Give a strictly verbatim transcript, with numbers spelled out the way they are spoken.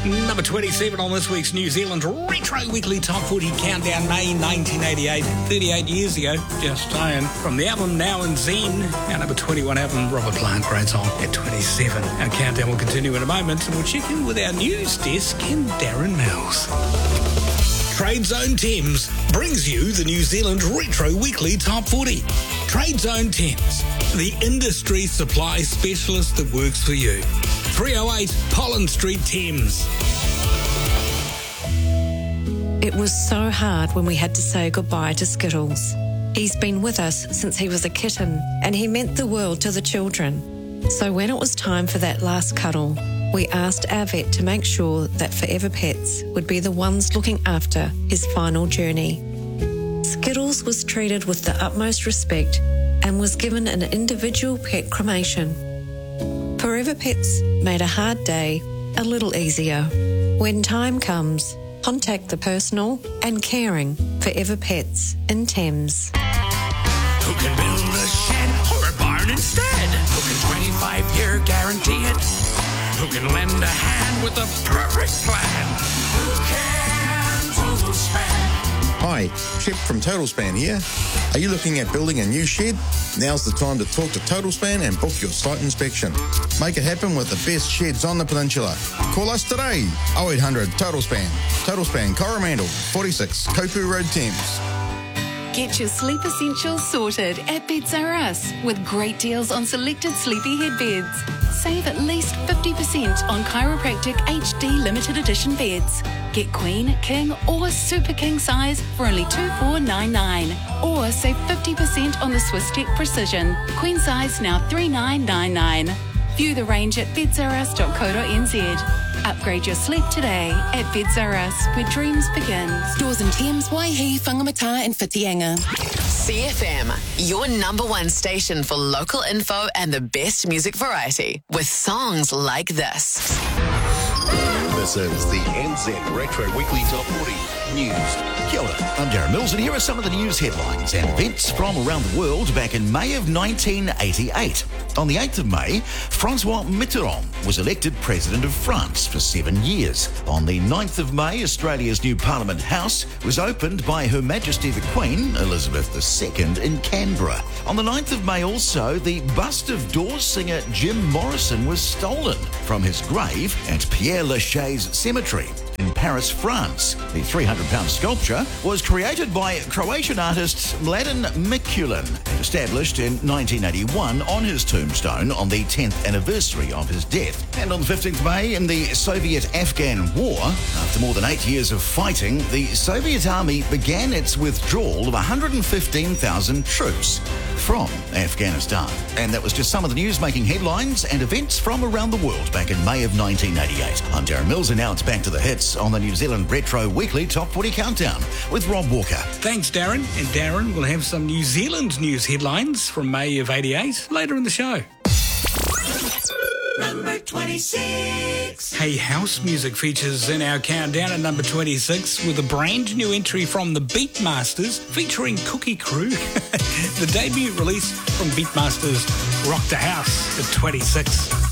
Number twenty-seven on this week's New Zealand Retro Weekly Top forty Countdown, May nineteen eighty-eight, thirty-eight years ago, just saying. From the album Now and Zen, our number twenty-one album, Robert Plant, great song, at twenty-seven. Our countdown will continue in a moment, and we'll check in with our news desk and Darren Mills. Trade Zone Thames brings you the New Zealand Retro Weekly Top forty. Trade Zone Thames, the industry supply specialist that works for you. three oh eight Pollen Street, Thames. It was so hard when we had to say goodbye to Skittles. He's been with us since he was a kitten, and he meant the world to the children. So when it was time for that last cuddle, we asked our vet to make sure that Forever Pets would be the ones looking after his final journey. Skittles was treated with the utmost respect and was given an individual pet cremation. Forever Pets made a hard day a little easier. When time comes, contact the personal and caring Forever Pets in Thames. Who can build a shed or a barn instead? Who can twenty-five year guarantee it? Who can lend a hand with a perfect plan? Who can total span? Hi, Shep from Total Span here. Are you looking at building a new shed? Now's the time to talk to Total Span and book your site inspection. Make it happen with the best sheds on the peninsula. Call us today, oh eight hundred Total Span. Total Span, Coromandel, forty-six, Kopu Road, Thames. Get your sleep essentials sorted at Beds R Us with great deals on selected sleepy head beds. Save at least fifty percent on Chiropractic H D limited edition beds. Get queen, king or super king size for only two thousand four hundred ninety-nine dollars. Or save fifty percent on the Swisstech Precision. Queen size now three thousand nine hundred ninety-nine dollars. View the range at beds r us dot co dot n z. Upgrade your sleep today at Beds R Us, where dreams begin. Stores in Thames, Waihi, Whangamata and Whitianga. C F M, your number one station for local info and the best music variety, with songs like this. This is the N Z Retro Weekly Top forty News. Kia ora, I'm Darren Mills, and here are some of the news headlines and events from around the world back in May of nineteen eighty-eight. On the eighth of May, Francois Mitterrand was elected President of France for seven years. On the ninth of May, Australia's new Parliament House was opened by Her Majesty the Queen, Elizabeth the Second, in Canberra. On the ninth of May also, the bust of Doors singer Jim Morrison was stolen from his grave at Père Lachaise Cemetery in Paris, France. The three hundred pound sculpture was created by Croatian artist Mladen Mikulin and established in nineteen eighty-one on his tombstone on the tenth anniversary of his death. And on the fifteenth of May, in the Soviet-Afghan War, after more than eight years of fighting, the Soviet army began its withdrawal of one hundred fifteen thousand troops from Afghanistan. And that was just some of the news making headlines and events from around the world back in May of nineteen eighty-eight. I'm Darren Mills, and now it's back to the hits on the New Zealand Retro Weekly Top forty Countdown with Rob Walker. Thanks, Darren. And Darren will have some New Zealand news headlines from May of eighty-eight later in the show. Number twenty-six. Hey, house music features in our countdown at number twenty-six with a brand new entry from the Beatmasters featuring Cookie Crew. The debut release from Beatmasters rocked the house at twenty-six.